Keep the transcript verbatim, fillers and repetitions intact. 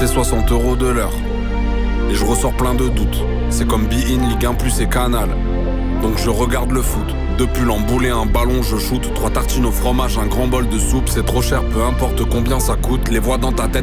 c'est soixante euros de l'heure. Et je ressors plein de doutes. C'est comme Be-In, Ligue un plus et Canal. Donc je regarde le foot. Deux pulls emboulés, un ballon, je shoot. Trois tartines au fromage, un grand bol de soupe. C'est trop cher, peu importe combien ça coûte. Les voix dans ta tête